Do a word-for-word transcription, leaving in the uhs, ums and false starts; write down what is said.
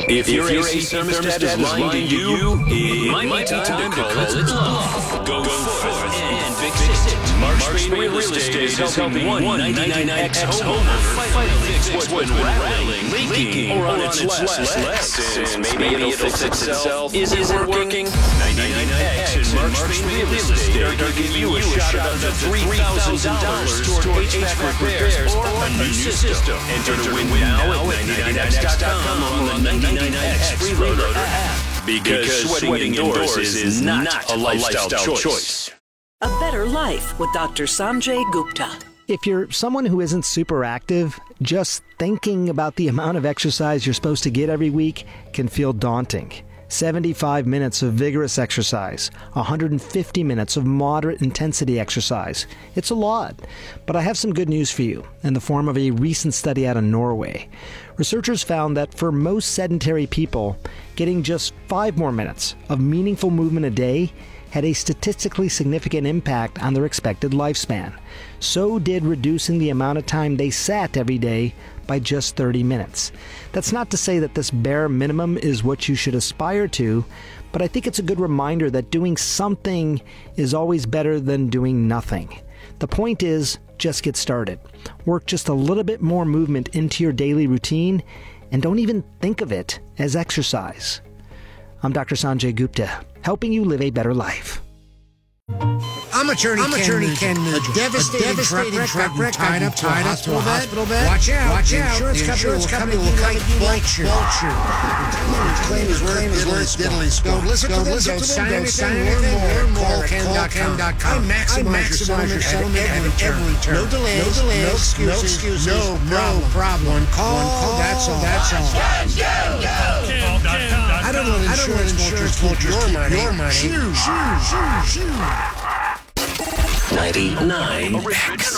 If your A C thermostat is lying to you, it might be time to call it bluff. Go forth and fix it. Mark Spain Real Estate is helping one ninety-nine X homeowner fight fix what's been rattling, leaking, or on its last legs. And maybe it'll fix itself. Is it working? ninety-nine X and Mark Spain Real Estate are going to give you a shot at up to three thousand dollars toward H V A C repairs or a new system. Enter to win now at ninety-nine X dot com or on the ninety-nine X Freeloader app. Because sweating indoors is not a lifestyle choice. A Better Life with Doctor Sanjay Gupta. If you're someone who isn't super active, just thinking about the amount of exercise you're supposed to get every week can feel daunting. seventy-five minutes of vigorous exercise, one hundred fifty minutes of moderate intensity exercise. It's a lot, but I have some good news for you in the form of a recent study out of Norway. Researchers found that for most sedentary people, getting just five more minutes of meaningful movement a day had a statistically significant impact on their expected lifespan. So did reducing the amount of time they sat every day by just thirty minutes. That's not to say that this bare minimum is what you should aspire to, but I think it's a good reminder that doing something is always better than doing nothing. The point is, just get started. Work just a little bit more movement into your daily routine, and don't even think of it as exercise. I'm Doctor Sanjay Gupta, helping you live a better life. I'm attorney, I'm Ken, attorney Nugent. Ken Nugent. A devastating, a devastating track record, tied up, tied up to a hospital bed. Watch out, watch out. The insurance, insurance company will come and vulture. Vulture. Claim is worth diddly squat. Don't listen to them, don't sign anything, learn more. Call Ken dot com. I maximize your settlement at every turn. No delays, no excuses, no problem. One call, that's all. That's all. I don't want insurance vultures keep your money. Shoo, shoo, shoo, shoo. ninety-nine X.